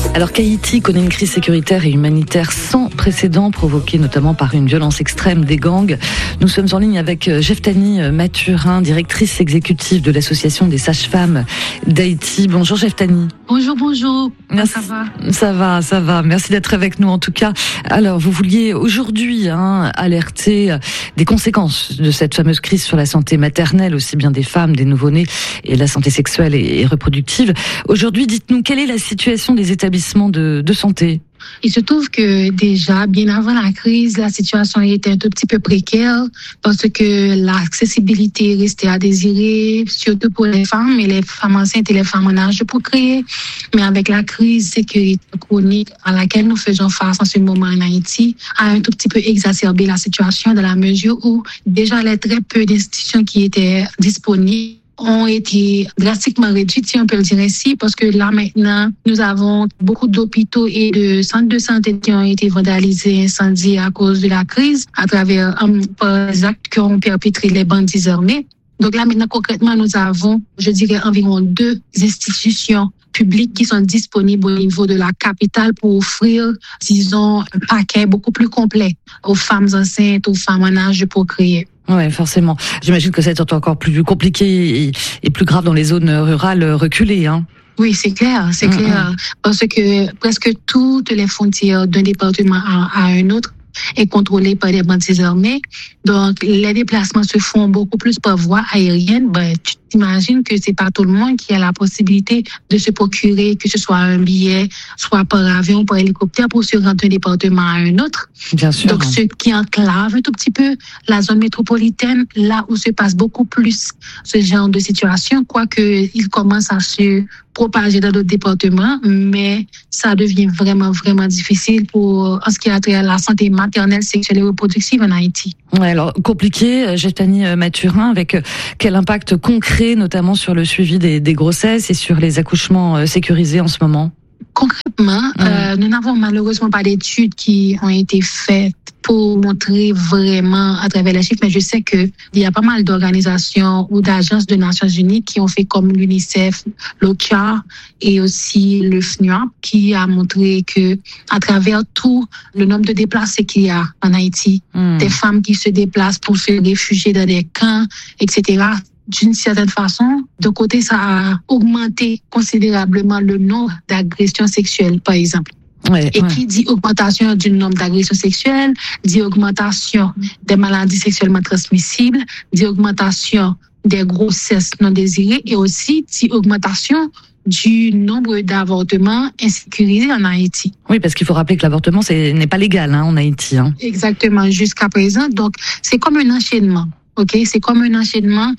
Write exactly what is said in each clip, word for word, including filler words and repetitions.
Alors qu'Haïti connaît une crise sécuritaire et humanitaire sans précédent, provoquée notamment par une violence extrême des gangs, nous sommes en ligne avec Jeftani Mathurin, directrice exécutive de l'Association des sages-femmes d'Haïti. Bonjour Jeftani. Bonjour, bonjour. Merci. Ça va? Ça va, ça va. Merci d'être avec nous en tout cas. Alors, vous vouliez aujourd'hui hein, alerter des conséquences de cette fameuse crise sur la santé maternelle, aussi bien des femmes, des nouveau-nés et la santé sexuelle et reproductive. Aujourd'hui, dites-nous, quelle est la situation des établissements de, de santé ? Il se trouve que déjà, bien avant la crise, la situation était un tout petit peu précaire parce que l'accessibilité restait à désirer, surtout pour les femmes et les femmes enceintes et les femmes en âge de procréer. Mais avec la crise sécuritaire chronique à laquelle nous faisons face en ce moment en Haïti, a un tout petit peu exacerbé la situation dans la mesure où déjà les très peu d'institutions qui étaient disponibles ont été drastiquement réduites, si on peut le dire ainsi, parce que là maintenant, nous avons beaucoup d'hôpitaux et de centres de santé qui ont été vandalisés, incendiés à cause de la crise, à travers um, les actes qu'ont perpétrés les bandits armés. Donc là maintenant, concrètement, nous avons, je dirais, environ deux institutions publiques qui sont disponibles au niveau de la capitale pour offrir, disons, un paquet beaucoup plus complet aux femmes enceintes, aux femmes en âge de procréer. Oui, forcément. J'imagine que c'est encore plus compliqué et, et plus grave dans les zones rurales reculées, hein. Oui, c'est clair, c'est mmh, clair. Mmh. Parce que presque toutes les frontières d'un département à, à un autre est contrôlée par des bandits armés. Donc, les déplacements se font beaucoup plus par voie aérienne. Ben, tu t'imagines que c'est pas tout le monde qui a la possibilité de se procurer, que ce soit un billet, soit par avion, par hélicoptère, pour se rendre d'un département à un autre. Bien sûr. Donc, ce qui enclave un tout petit peu la zone métropolitaine, là où se passe beaucoup plus ce genre de situation, quoique il commence à se propager dans d'autres départements, mais ça devient vraiment, vraiment difficile pour, en ce qui a trait à la santé maternelle, sexuelle et reproductive en Haïti. Ouais, alors, compliqué, Jeftani Mathurin, avec quel impact concret, notamment sur le suivi des, des grossesses et sur les accouchements sécurisés en ce moment? Concrètement, mmh. euh, nous n'avons malheureusement pas d'études qui ont été faites pour montrer vraiment à travers les chiffres, mais je sais qu'il y a pas mal d'organisations ou d'agences de Nations Unies qui ont fait comme l'UNICEF, l'O C H A et aussi le F N U A P qui a montré que à travers tout le nombre de déplacés qu'il y a en Haïti, mmh. des femmes qui se déplacent pour se réfugier dans des camps, et cetera, d'une certaine façon, de côté, ça a augmenté considérablement le nombre d'agressions sexuelles, par exemple. Ouais, et ouais. qui dit augmentation du nombre d'agressions sexuelles, dit augmentation des maladies sexuellement transmissibles, dit augmentation des grossesses non désirées et aussi dit augmentation du nombre d'avortements insécurisés en Haïti. Oui, parce qu'il faut rappeler que l'avortement c'est, n'est pas légal hein, en Haïti. Hein. Exactement, jusqu'à présent. Donc, c'est comme un enchaînement. Ok, c'est comme un enchaînement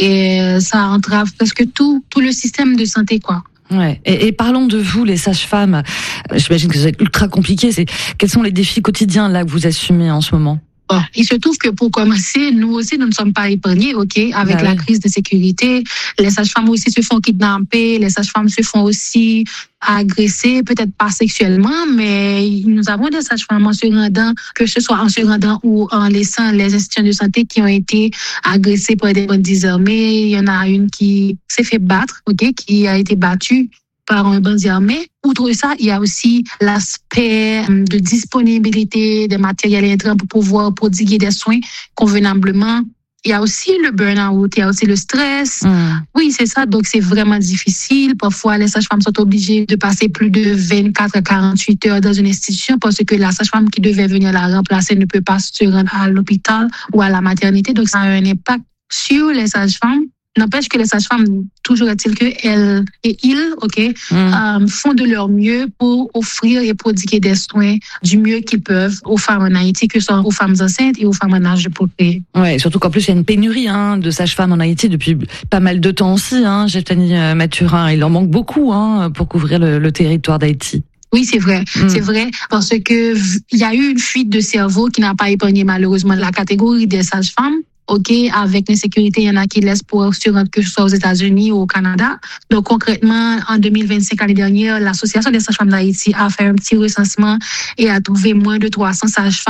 et ça entrave presque tout, tout le système de santé, quoi. Ouais. Et, et parlons de vous, les sages-femmes. J'imagine que c'est ultra compliqué. C'est, quels sont les défis quotidiens là que vous assumez en ce moment? Bon, il se trouve que pour commencer, nous aussi, nous ne sommes pas épargnés, ok, avec ah, la oui. crise de sécurité. Les sages-femmes aussi se font kidnapper, les sages-femmes se font aussi agresser, peut-être pas sexuellement, mais nous avons des sages-femmes en se rendant, que ce soit en se rendant ou en laissant les institutions de santé qui ont été agressées par des bandits armés. Il y en a une qui s'est fait battre, ok, qui a été battue par un bandit armé. Outre ça, il y a aussi l'aspect de disponibilité des matériels intrants pour pouvoir prodiguer des soins convenablement. Il y a aussi le burn-out, il y a aussi le stress. Mmh. Oui, c'est ça. Donc, c'est vraiment difficile. Parfois, les sages-femmes sont obligées de passer plus de vingt-quatre à quarante-huit heures dans une institution parce que la sage-femme qui devait venir la remplacer ne peut pas se rendre à l'hôpital ou à la maternité. Donc, ça a un impact sur les sages-femmes. N'empêche que les sages-femmes, toujours est-il qu'elles et ils, ok, mmh. euh, font de leur mieux pour offrir et prodiguer des soins du mieux qu'ils peuvent aux femmes en Haïti, que ce soit aux femmes enceintes et aux femmes en âge de procréer. Ouais, surtout qu'en plus il y a une pénurie hein, de sages-femmes en Haïti depuis pas mal de temps aussi. Hein, Jeftani Mathurin, il en manque beaucoup hein, pour couvrir le, le territoire d'Haïti. Oui, c'est vrai, mmh. c'est vrai, parce que il y a eu une fuite de cerveau qui n'a pas épargné malheureusement la catégorie des sages-femmes. OK, avec l'insécurité, il y en a qui laissent pour se rendre que ce soit aux États-Unis ou au Canada. Donc, concrètement, en deux mille vingt-cinq, l'année dernière, l'Association des sages-femmes d'Haïti a fait un petit recensement et a trouvé moins de trois cents sages-femmes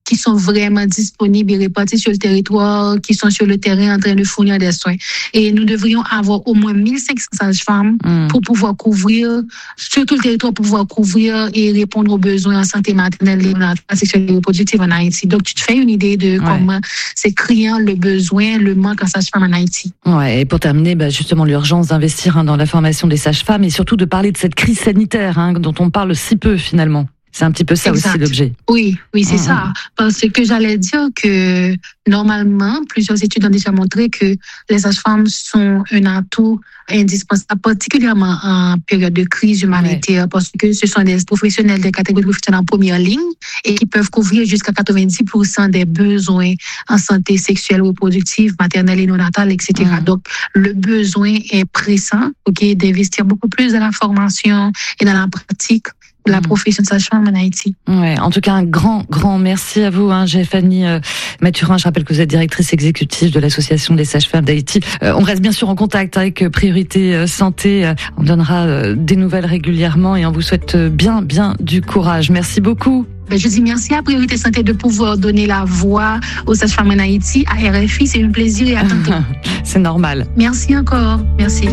qui sont vraiment disponibles et répartis sur le territoire, qui sont sur le terrain en train de fournir des soins. Et nous devrions avoir au moins mille cinq cents sages-femmes mmh. pour pouvoir couvrir, sur tout le territoire, pour pouvoir couvrir et répondre aux besoins en santé maternelle, néonatale, sexuelle et reproductive en Haïti. Donc, tu te fais une idée de ouais. comment c'est criant le besoin, le manque en sages-femmes en Haïti. Ouais, et pour terminer, bah, justement, l'urgence d'investir hein, dans la formation des sages-femmes et surtout de parler de cette crise sanitaire hein, dont on parle si peu finalement. C'est un petit peu ça exact. Aussi l'objet. Oui, oui, c'est mmh. ça. Parce que j'allais dire que normalement, plusieurs études ont déjà montré que les sages-femmes sont un atout indispensable, particulièrement en période de crise humanitaire, ouais. parce que ce sont des professionnels des catégories professionnelles en première ligne et qui peuvent couvrir jusqu'à quatre-vingt-dix pour cent des besoins en santé sexuelle, reproductive, maternelle et néonatale, et cetera. Mmh. Donc, le besoin est pressant, ok, d'investir beaucoup plus dans la formation et dans la pratique de la profession de sage-femme en Haïti. Ouais, en tout cas, un grand, grand merci à vous, hein, Fanny euh, Mathurin. Je rappelle que vous êtes directrice exécutive de l'Association des sages-femmes d'Haïti. Euh, on reste bien sûr en contact avec euh, Priorité euh, Santé. Euh, on donnera euh, des nouvelles régulièrement et on vous souhaite euh, bien, bien du courage. Merci beaucoup. Ben, je dis merci à Priorité Santé de pouvoir donner la voix aux sages-femmes en Haïti. À R F I, c'est un plaisir et à tantôt. C'est normal. Merci encore. Merci.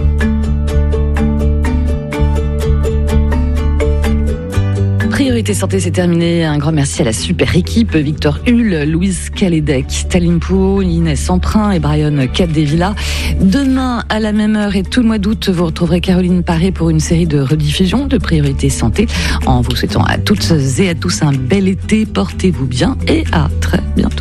Priorité Santé, c'est terminé. Un grand merci à la super équipe. Victor Hull, Louise Kaledek, Taline Pouot, Inès Emprunt et Brian Capdevila. Demain, à la même heure et tout le mois d'août, vous retrouverez Caroline Paré pour une série de rediffusions de Priorité Santé. En vous souhaitant à toutes et à tous un bel été, portez-vous bien et à très bientôt.